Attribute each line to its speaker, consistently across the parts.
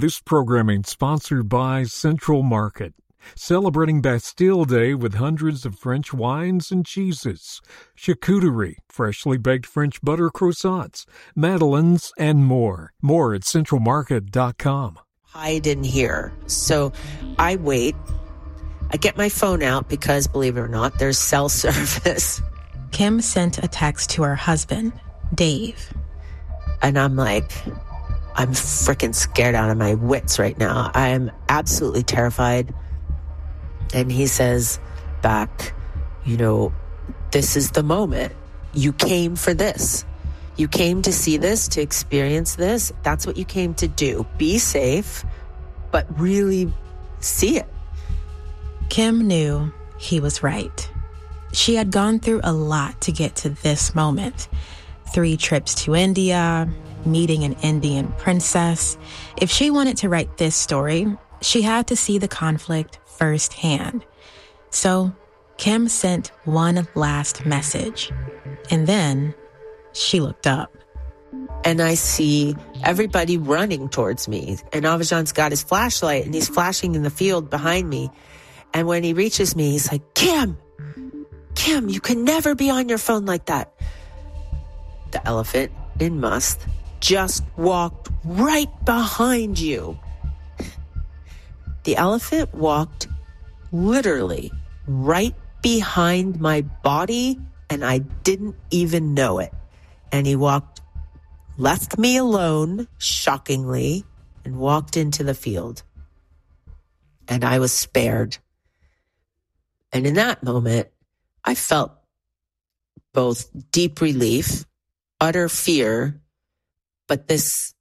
Speaker 1: This programming sponsored by Central Market, celebrating Bastille Day with hundreds of French wines and cheeses, charcuterie, freshly baked French butter croissants, madeleines, and more. More at centralmarket.com.
Speaker 2: Hide in here. So I wait. I get my phone out because, believe it or not, there's cell service.
Speaker 3: Kim sent a text to her husband, Dave.
Speaker 2: And I'm like, I'm freaking scared out of my wits right now. I am absolutely terrified. And he says back, this is the moment. You came for this. You came to see this, to experience this. That's what you came to do. Be safe, but really see it.
Speaker 3: Kim knew he was right. She had gone through a lot to get to this moment. 3 trips to India, meeting an Indian princess. If she wanted to write this story, she had to see the conflict firsthand. So Kim sent one last message, and then she looked up.
Speaker 2: And I see everybody running towards me. And Avajan's got his flashlight, and he's flashing in the field behind me. And when he reaches me, he's like, Kim, you can never be on your phone like that. The elephant in Must just walked right behind you. The elephant walked literally right behind my body, and I didn't even know it. And he left me alone, shockingly, and walked into the field. And I was spared. And in that moment, I felt both deep relief, utter fear, but this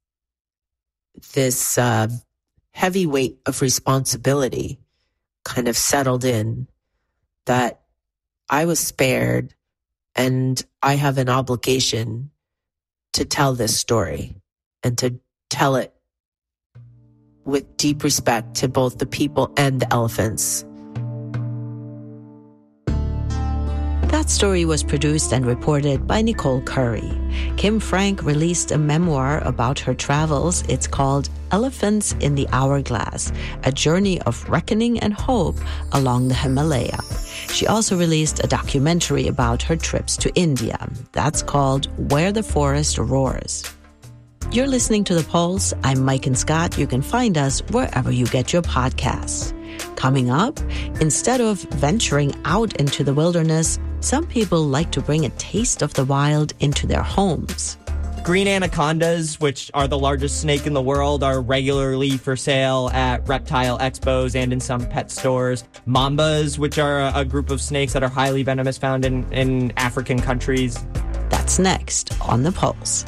Speaker 2: heavy weight of responsibility kind of settled in, that I was spared and I have an obligation to tell this story and to tell it with deep respect to both the people and the elephants.
Speaker 4: That story was produced and reported by Nicole Curry. Kim Frank released a memoir about her travels. It's called Elephants in the Hourglass, a journey of reckoning and hope along the Himalaya. She also released a documentary about her trips to India. That's called Where the Forest Roars. You're listening to The Pulse. I'm Mike and Scott. You can find us wherever you get your podcasts. Coming up, instead of venturing out into the wilderness, some people like to bring a taste of the wild into their homes.
Speaker 5: Green anacondas, which are the largest snake in the world, are regularly for sale at reptile expos and in some pet stores. Mambas, which are a group of snakes that are highly venomous, found in African countries.
Speaker 4: That's next on The Pulse.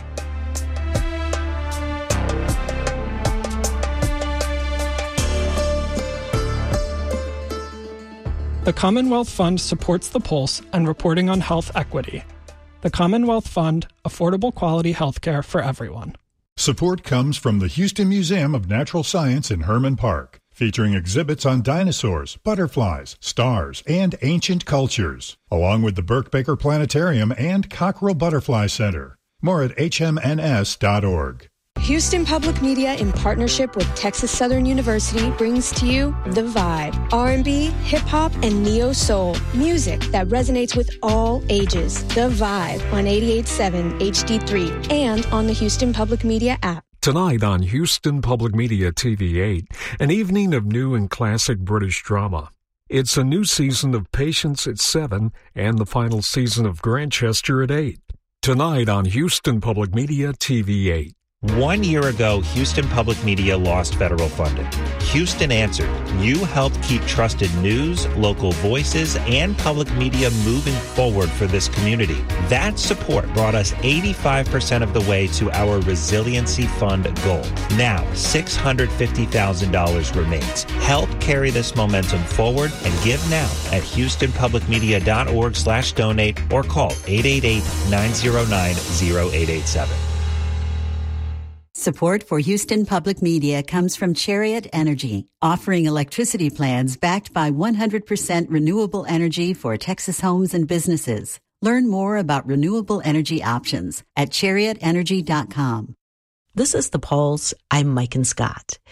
Speaker 6: The Commonwealth Fund supports The Pulse and reporting on health equity. The Commonwealth Fund, affordable quality healthcare for everyone.
Speaker 7: Support comes from the Houston Museum of Natural Science in Herman Park, featuring exhibits on dinosaurs, butterflies, stars, and ancient cultures, along with the Burke Baker Planetarium and Cockrell Butterfly Center. More at hmns.org.
Speaker 8: Houston Public Media, in partnership with Texas Southern University, brings to you The Vibe. R&B, hip-hop, and neo-soul. Music that resonates with all ages. The Vibe on 88.7 HD3 and on the Houston Public Media app.
Speaker 1: Tonight on Houston Public Media TV8, an evening of new and classic British drama. It's a new season of Patience at 7 and the final season of Grantchester at 8. Tonight on Houston Public Media TV8.
Speaker 9: 1 year ago, Houston Public Media lost federal funding. Houston answered. You helped keep trusted news, local voices, and public media moving forward for this community. That support brought us 85% of the way to our Resiliency Fund goal. Now, $650,000 remains. Help carry this momentum forward and give now at houstonpublicmedia.org/donate or call 888-909-0887.
Speaker 10: Support for Houston Public Media comes from Chariot Energy, offering electricity plans backed by 100% renewable energy for Texas homes and businesses. Learn more about renewable energy options at chariotenergy.com.
Speaker 4: This is The Pulse. I'm Mike and Scott.